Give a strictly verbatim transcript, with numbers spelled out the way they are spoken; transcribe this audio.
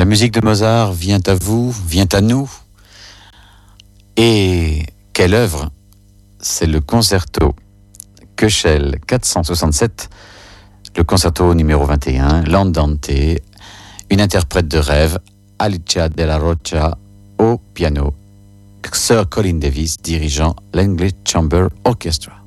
musique de Mozart vient à vous, vient à nous. Et quelle œuvre? C'est le concerto Köchel quatre cent soixante-sept, le concerto numéro vingt et un, l'Andante, une interprète de rêve, Alicia Della Rocha au piano, Sir Colin Davis dirigeant l'English Chamber Orchestra.